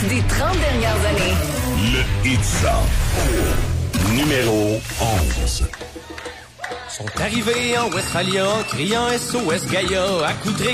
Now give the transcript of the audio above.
des 30 dernières années. Le Hitza. Numéro 11. Sont arrivés en Westphalia, criant SOS Gaïa, à coups de